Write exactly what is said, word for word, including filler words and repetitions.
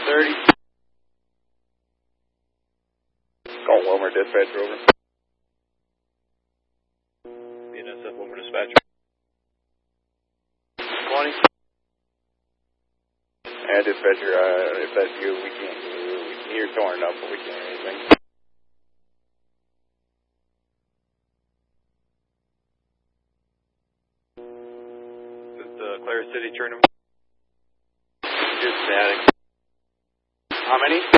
thirty. Call Wilmer dispatcher over. B N S F Wilmer dispatcher. twenty. Yeah, dispatcher, uh, if that's you, we can't, we can hear torn up, but we can't hear anything. This is the Clara City tournament. Just static. How many?